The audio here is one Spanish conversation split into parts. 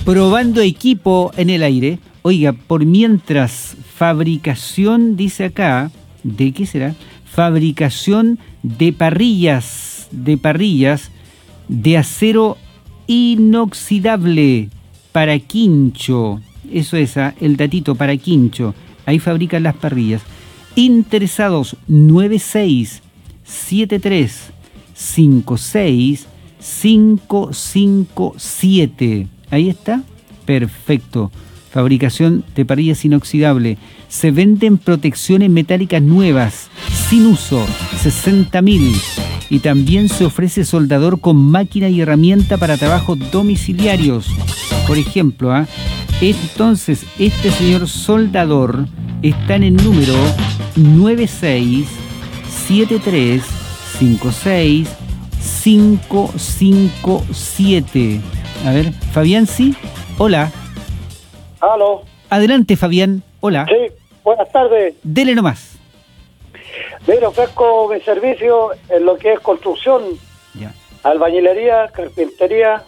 Probando equipo en el aire. Oiga, por mientras, fabricación, dice acá, ¿de qué será? Fabricación de parrillas de acero inoxidable para quincho. Eso es, el datito para quincho. Ahí fabrican las parrillas. Interesados, 9673565557. Ahí está. Perfecto. Fabricación de parrillas inoxidable. Se venden protecciones metálicas nuevas, sin uso, 60.000. Y también se ofrece soldador con máquina y herramienta para trabajos domiciliarios. Por ejemplo, entonces, este señor soldador está en el número 9673565557. A ver, Fabián, ¿sí? Hola. Aló. Adelante, Fabián. Hola. Sí, buenas tardes. Dele nomás. Mira, ofrezco mi servicio en lo que es construcción, Ya. albañilería, carpintería,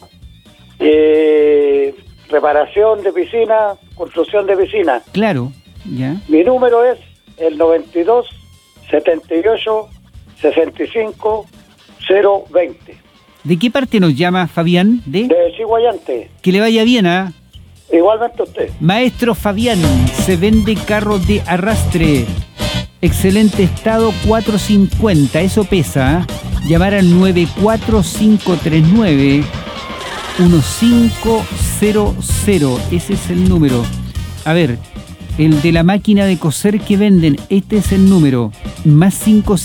reparación de piscina, construcción de piscina. Claro, ya. Mi número es el 92 78 65 020. ¿De qué parte nos llama, Fabián? De Chiguayante. Que le vaya bien, ¿ah? Igualmente usted. Maestro Fabián, se vende carro de arrastre. Excelente estado, 450, eso pesa. Llamar al 94539-1500. Ese es el número. A ver, el de la máquina de coser que venden, este es el número. Más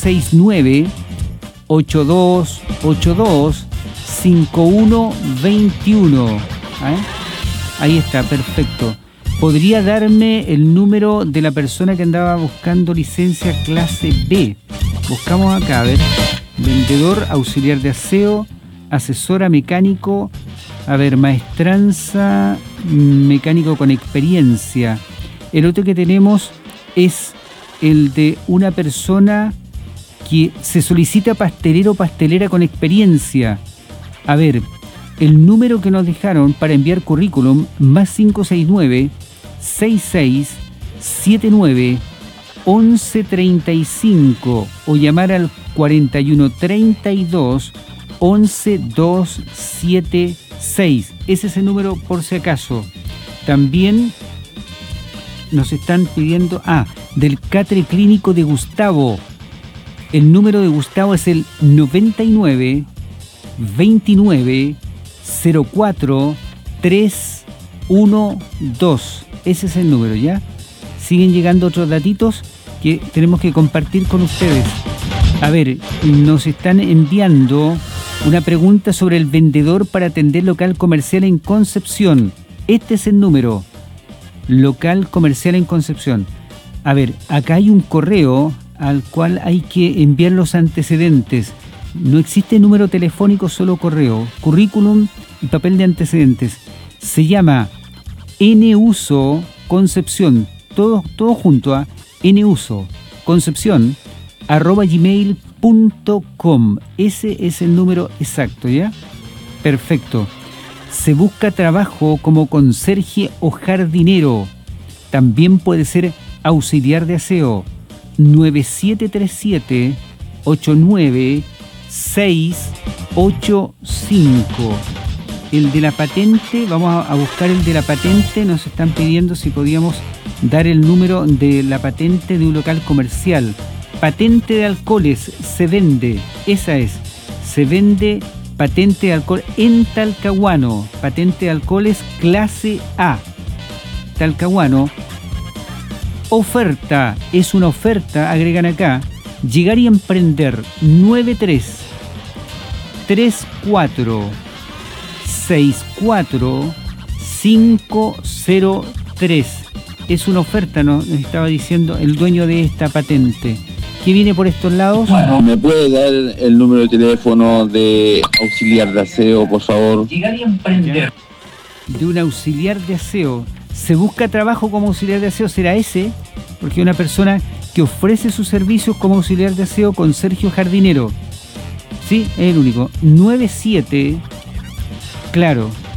569-8282-5121. Ahí está, perfecto. ¿Podría darme el número de la persona que andaba buscando licencia clase B? Buscamos acá, a ver. Vendedor, auxiliar de aseo, asesora mecánico, a ver, maestranza, mecánico con experiencia. El otro que tenemos es el de una persona que se solicita pastelero o pastelera con experiencia. A ver, el número que nos dejaron para enviar currículum, más 569-6679-1135 o llamar al 4132-11276. Ese es el número por si acaso. También nos están pidiendo, del Catre Clínico de Gustavo. El número de Gustavo es el 99 29 04 312. Ese es el número, ¿ya? Siguen llegando otros datitos que tenemos que compartir con ustedes. A ver, nos están enviando una pregunta sobre el vendedor para atender local comercial en Concepción. Este es el número. Local comercial en Concepción. A ver, acá hay un correo al cual hay que enviar los antecedentes. No existe número telefónico, solo correo, currículum y papel de antecedentes. Se llama nuso concepción, todo junto a nuso concepción @gmail.com. Ese es el número exacto, ¿ya? Perfecto. Se busca trabajo como conserje o jardinero. También puede ser auxiliar de aseo. 9737-89-685. El de la patente, vamos a buscar el de la patente. Nos están pidiendo si podíamos dar el número de la patente de un local comercial. Patente de alcoholes se vende, esa es, se vende patente de alcohol en Talcahuano. Patente de alcoholes clase A. Talcahuano. Oferta, es una oferta, agregan acá. Llegar y emprender, 93 34 64 503. Es una oferta, nos estaba diciendo el dueño de esta patente. ¿Qué viene por estos lados? Bueno, ¿me puede dar el número de teléfono de auxiliar de aseo, por favor? Llegar y emprender. De un auxiliar de aseo. Se busca trabajo como auxiliar de aseo, será ese, porque una persona que ofrece sus servicios como auxiliar de aseo con Sergio Jardinero. Sí, es el único. 97, claro,